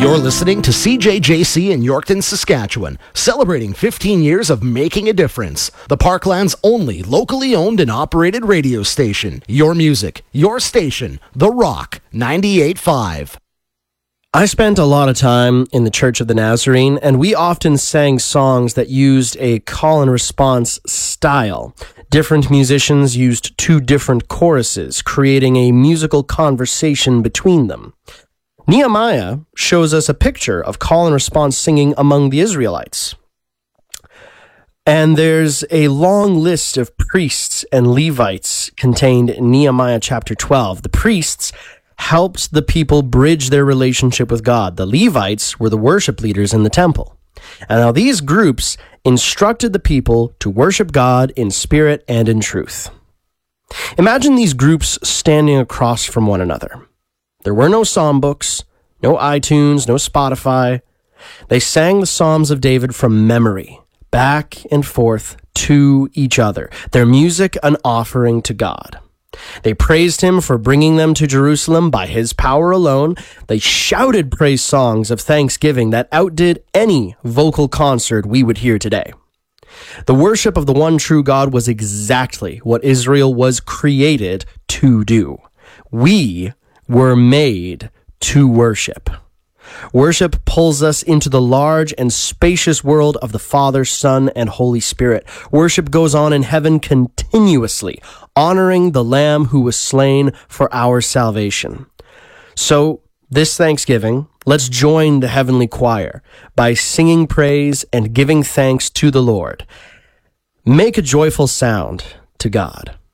You're listening to CJJC in Yorkton, Saskatchewan, celebrating 15 years of making a difference. The Parkland's only locally owned and operated radio station. Your music, your station, The Rock 98.5. I spent a lot of time in the Church of the Nazarene, and we often sang songs that used a call and response style. Different musicians used two different choruses, creating a musical conversation between them. Nehemiah shows us a picture of call and response singing among the Israelites. And there's a long list of priests and Levites contained in Nehemiah chapter 12. The priests helped the people bridge their relationship with God. The Levites were the worship leaders in the temple. And now these groups instructed the people to worship God in spirit and in truth. Imagine these groups standing across from one another. There were no psalm books, no iTunes, no Spotify. They sang the Psalms of David from memory, back and forth to each other, their music an offering to God. They praised him for bringing them to Jerusalem by his power alone. They shouted praise songs of thanksgiving that outdid any vocal concert we would hear today. The worship of the one true God was exactly what Israel was created to do. We were made to worship. Worship pulls us into the large and spacious world of the Father, Son, and Holy Spirit. Worship goes on in heaven continuously, honoring the Lamb who was slain for our salvation. So, this Thanksgiving, let's join the heavenly choir by singing praise and giving thanks to the Lord. Make a joyful sound to God.